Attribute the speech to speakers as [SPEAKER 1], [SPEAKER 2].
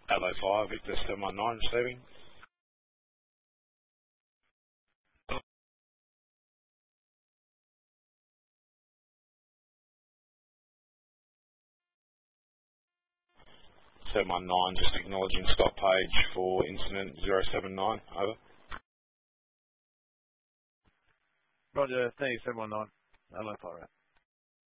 [SPEAKER 1] Adelaide Fire, Victor 719 receiving. just acknowledging stop page for incident 079, over.
[SPEAKER 2] Roger, thanks, 719. Adelaide Fire.